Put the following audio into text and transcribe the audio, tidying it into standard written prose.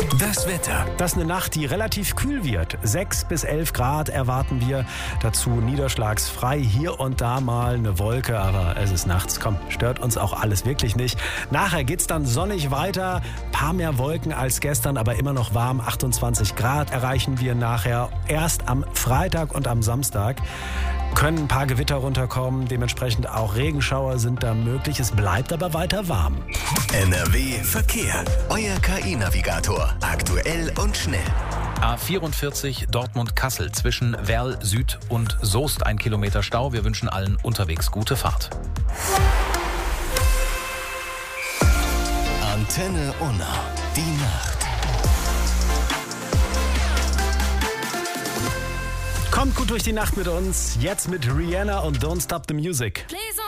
Das Wetter. Das ist eine Nacht, die relativ kühl wird. 6 bis 11 Grad erwarten wir. Dazu niederschlagsfrei. Hier und da mal eine Wolke, aber es ist nachts. Komm, stört uns auch alles wirklich nicht. Nachher geht's dann sonnig weiter. Paar mehr Wolken als gestern, aber immer noch warm. 28 Grad erreichen wir nachher. Erst am Freitag und am Samstag können ein paar Gewitter runterkommen. Dementsprechend auch Regenschauer sind da möglich. Es bleibt aber weiter warm. NRW Verkehr. Euer KI-Navigator. Aktuell und schnell. A44 Dortmund-Kassel zwischen Werl Süd und Soest 1 Kilometer Stau. Wir wünschen allen unterwegs gute Fahrt. Antenne Unna. Die Nacht. Kommt gut durch die Nacht mit uns. Jetzt mit Rihanna und Don't Stop the Music. Please